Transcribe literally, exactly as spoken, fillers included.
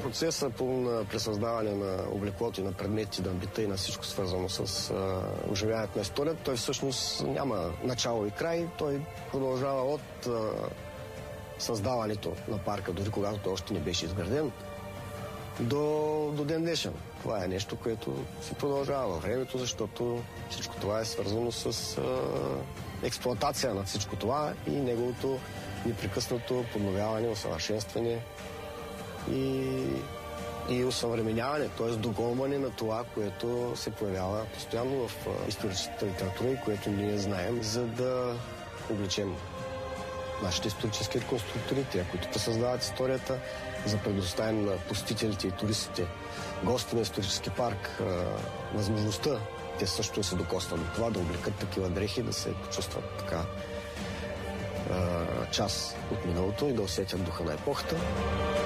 процеса по на пресъздаване на облеклото и на предмети, на бита и на всичко свързано с а, оживяването на историята, той всъщност няма начало и край. Той продължава от а, създаването на парка, дори когато той още не беше изграден, до, до ден днешен. Това е нещо, което се продължава във времето, защото всичко това е свързано с а, експлоатация на всичко това и неговото непрекъснато подновяване, усъвършенстване и, и усъвременяване, т.е. догонване на това, което се появява постоянно в историческата литература и което ние знаем, за да облечем нашите исторически реконструктори, тя, които пресъздават историята, за предоставяне на посетителите и туристите, гости на исторически парк, възможността те също се докоснат до това, да облекат такива дрехи, да се почувстват така част от миналото и да усетят духа на епохата.